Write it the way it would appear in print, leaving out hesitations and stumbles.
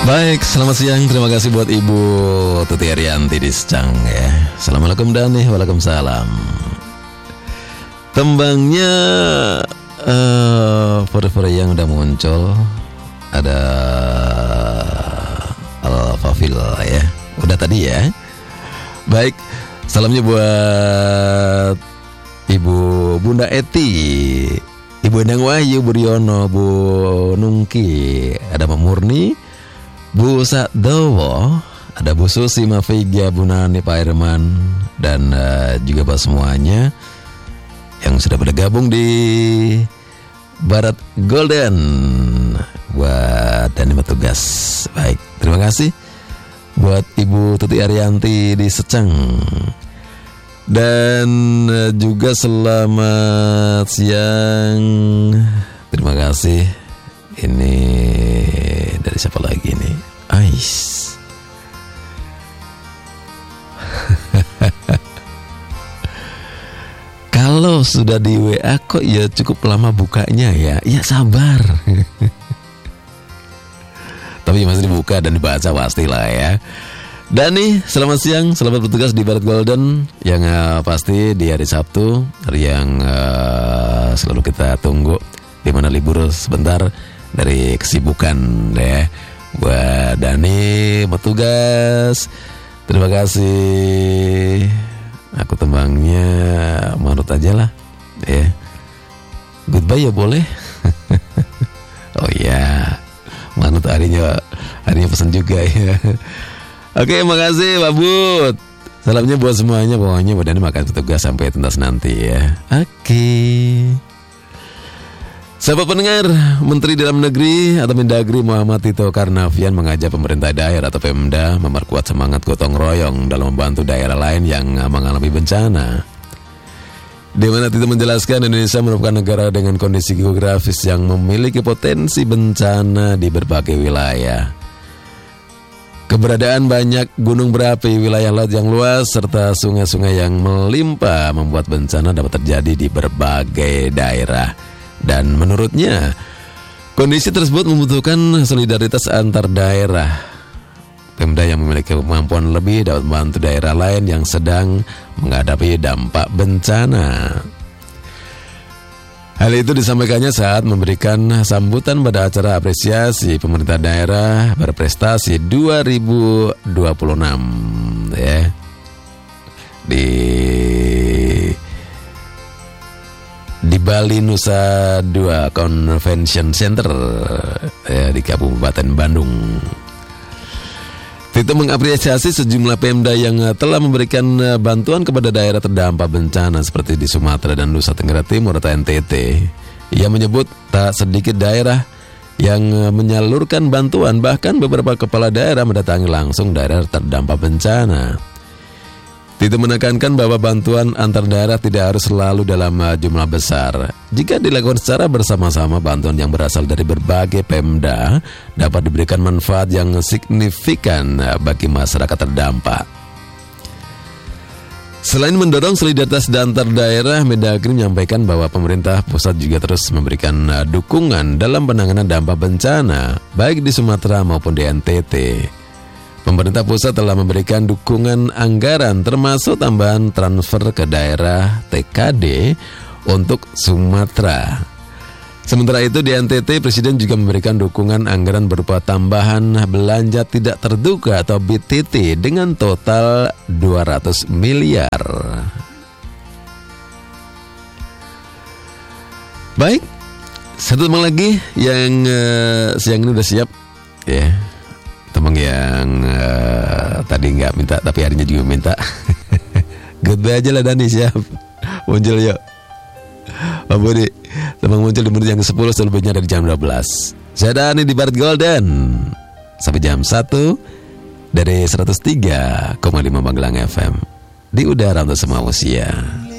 Baik, selamat siang. Terima kasih buat Ibu Tuti Arianti di Secang ya. Assalamualaikum Dani, waalaikumsalam. Tembangnya Fore yang udah muncul. Ada Al-Fafil ya. Udah tadi ya. Baik, salamnya buat Ibu Bunda Eti, Ibu Endang Wahyu, Bu Riono, Bu Nungki, ada Pak Murni, Bu Sadowo, ada Bu Susi, Mafiga, Bu Nani, Pak Irman, dan juga buat semuanya yang sudah bergabung di Barat Golden buat Dani petugas. Baik, terima kasih buat Ibu Tuti Arianti di Secang. Dan juga selamat siang. Terima kasih. Ini dari siapa lagi nih? Ais. Kalau sudah di WA kok ya cukup lama bukanya ya. Ya sabar. Tapi masih dibuka dan dibaca pastilah ya. Dani, selamat siang, selamat bertugas di Barat Golden yang pasti di hari Sabtu, hari yang selalu kita tunggu, di mana libur sebentar dari kesibukan ya. Buat Dani bertugas, terima kasih. Aku tembangnya manut aja lah ya. Goodbye ya boleh. Oh ya, manut harinya pesan juga ya. Oke, makasih Pak Bud. Salamnya buat semuanya. Pokoknya buat Dani makan petugas sampai tuntas nanti ya. Oke. Sahabat pendengar, Menteri Dalam Negeri atau Mendagri Muhammad Tito Karnavian mengajak pemerintah daerah atau Pemda memperkuat semangat gotong royong dalam membantu daerah lain yang mengalami bencana. Di mana Tito menjelaskan Indonesia merupakan negara dengan kondisi geografis yang memiliki potensi bencana di berbagai wilayah. Keberadaan banyak gunung berapi, wilayah laut yang luas, serta sungai-sungai yang melimpah membuat bencana dapat terjadi di berbagai daerah. Dan menurutnya, kondisi tersebut membutuhkan solidaritas antar daerah. Pemda yang memiliki kemampuan lebih dapat membantu daerah lain yang sedang menghadapi dampak bencana. Hal itu disampaikannya saat memberikan sambutan pada acara apresiasi pemerintah daerah berprestasi 2026 ya. Di Bali Nusa Dua Convention Center ya, di Kabupaten Bandung. Tito mengapresiasi sejumlah Pemda yang telah memberikan bantuan kepada daerah terdampak bencana seperti di Sumatera dan Nusa Tenggara Timur atau NTT. Ia menyebut tak sedikit daerah yang menyalurkan bantuan, bahkan beberapa kepala daerah mendatangi langsung daerah terdampak bencana. Tito menekankan bahwa bantuan antar daerah tidak harus selalu dalam jumlah besar. Jika dilakukan secara bersama-sama, bantuan yang berasal dari berbagai Pemda dapat diberikan manfaat yang signifikan bagi masyarakat terdampak. Selain mendorong solidaritas antar daerah, Mendagri menyampaikan bahwa pemerintah pusat juga terus memberikan dukungan dalam penanganan dampak bencana, baik di Sumatera maupun di NTT. Pemerintah pusat telah memberikan dukungan anggaran termasuk tambahan transfer ke daerah TKD untuk Sumatera. Sementara itu di NTT, Presiden juga memberikan dukungan anggaran berupa tambahan belanja tidak terduga atau BTT dengan total 200 miliar. Baik, satu teman lagi yang siang ini udah siap ya. Teman yang tadi nggak minta tapi harinya juga minta. Goodbye aja lah Dani, siap. Muncul yuk Pak Budi, teman muncul di menit yang ke-10 selebihnya dari jam 12. Saya Dani di Barat Golden sampai jam 1 dari 103,5 Magelang FM di udara untuk semua usia.